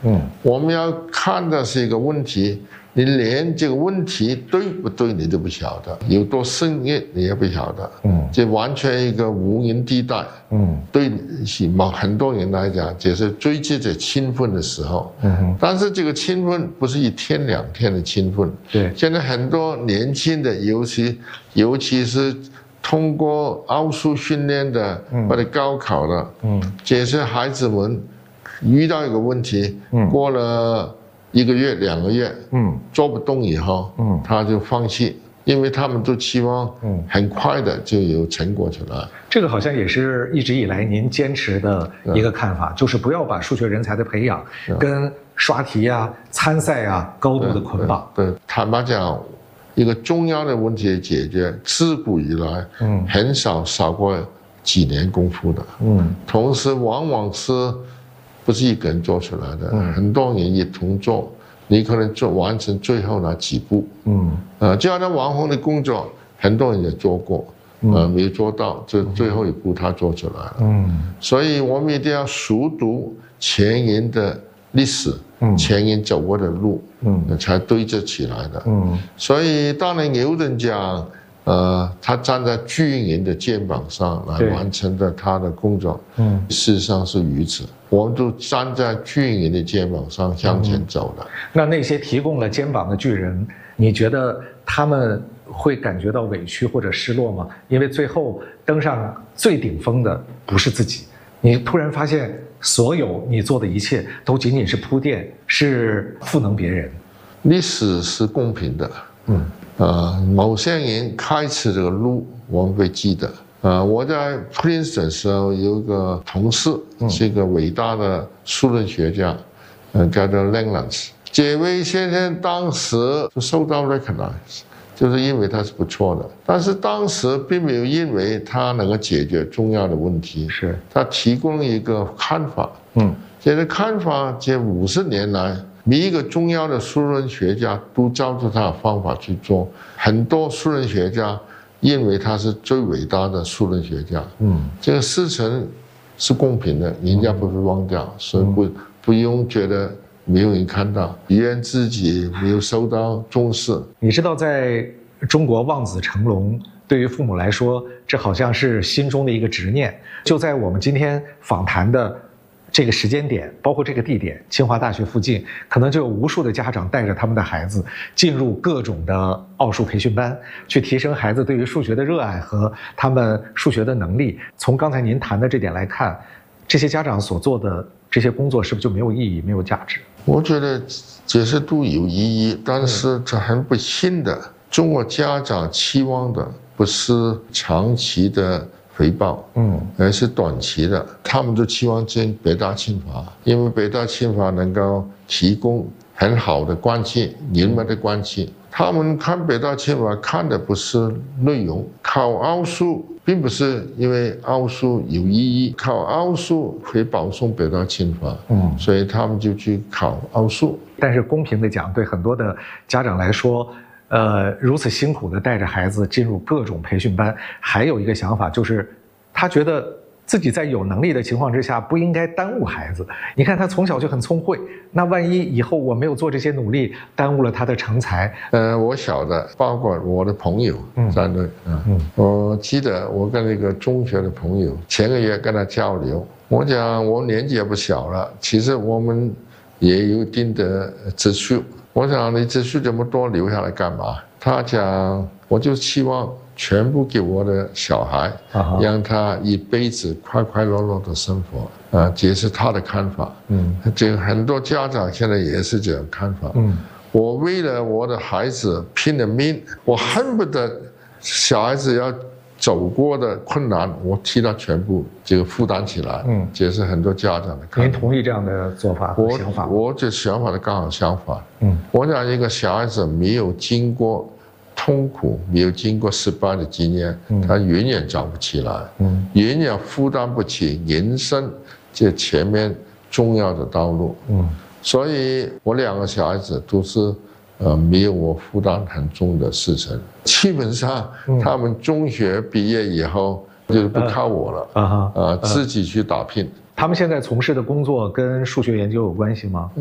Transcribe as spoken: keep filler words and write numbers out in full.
嗯， 我们要看的是一个问题，你连这个问题对不对你都不晓得，有多深远你也不晓得。 嗯， 这完全一个无垠地带。 嗯， 对某很多人来讲，就是追求着兴奋的时候。 嗯哼， 但是这个兴奋不是一天两天的兴奋。 对， 现在很多年轻的，尤其尤其是通过奥数训练的或者高考的， 嗯， 这些孩子们遇到一个问题， 嗯， 过了一个月两个月， 嗯， 做不动以后， 嗯， 他就放弃，因为他们都期望，嗯，很快的就有成果出来。 这个好像也是一直以来您坚持的一个看法，就是不要把数学人才的培养跟刷题啊、参赛啊高度的捆绑。 对，对，坦白讲，一个重要的问题的解决，自古以来，嗯，很少少过几年功夫的，嗯，同时往往是不是一个人做出来的，嗯，很多人一同做，你可能做完成最后那几步，嗯，呃，就好像王宏的工作，很多人也做过。呃，没做到，这最后一步他做出来了。嗯，所以我们一定要熟读前人的历史，嗯，前人走过的路，嗯，才对得起来的。嗯，所以当然有人讲，呃，他站在巨人的肩膀上来完成的他的工作，嗯，事实上是如此。我们都站在巨人的肩膀上向前走的。 嗯，那那些提供了肩膀的巨人，你觉得他们会感觉到委屈或者失落吗？因为最后登上最顶峰的不是自己，你突然发现所有你做的一切都仅仅是铺垫，是赋能别人。 历史是公平的，嗯，呃，某些人开始这个路，我们会记得。呃，我在 Princeton 的时候有一个同事，是一个伟大的数论学家，呃，叫做 Langlands。这位先生当时就受到 recognize。就是因为他是不错的，但是当时并没有因为他能够解决重要的问题， 是他提供了一个看法，嗯，这个看法这五十年来，每一个重要的数论学家都照着他的方法去做，很多数论学家认为他是最伟大的数论学家，嗯，这个事情是公平的，人家不会忘掉，所以不不用觉得没有人看到，怨自己没有受到重视。 你知道，在中国望子成龙，对于父母来说，这好像是心中的一个执念。就在我们今天访谈的这个时间点，包括这个地点，清华大学附近，可能就有无数的家长带着他们的孩子进入各种的奥数培训班，去提升孩子对于数学的热爱和他们数学的能力。从刚才您谈的这点来看，这些家长所做的这些工作是不是就没有意义、没有价值？ 我觉得这些都有意义，但是这很不幸的，中国家长期望的不是长期的回报，嗯，而是短期的。他们都期望进北大清华，因为北大清华能够提供很好的关系、人脉的关系。他们看北大清华看的不是内容，考奥数并不是因为奥数有意义，考奥数会保送北大清华，嗯，所以他们就去考奥数。 但是公平的讲，对很多的家长来说，呃，如此辛苦的带着孩子进入各种培训班，还有一个想法就是，他觉得自己在有能力的情况之下，不应该耽误孩子。你看他从小就很聪慧，那万一以后我没有做这些努力，耽误了他的成才。 呃，我晓得，包括我的朋友在内啊。嗯，我记得我跟那个中学的朋友前个月跟他交流，我讲我年纪也不小了，其实我们也有一定的积蓄。我想你积蓄这么多留下来干嘛？他讲，我就期望全部给我的小孩，让他一辈子快快乐乐的生活啊，这是他的看法。嗯，这个很多家长现在也是这样看法。嗯，我为了我的孩子拼了命，我恨不得小孩子要走过的困难，我替他全部这个负担起来。嗯，这是很多家长的看法。 您同意这样的做法和想法吗？ 我我这想法的刚好相反。嗯，我讲一个小孩子没有经过痛苦，没有经过失败的经验，他永远长不起来，嗯，永远负担不起人生这前面重要的道路。嗯，所以我两个小孩子都是呃没有我负担很重的事情，基本上他们中学毕业以后就不靠我了，啊、呃呃、自己去打拼。 他们现在从事的工作跟数学研究有关系吗？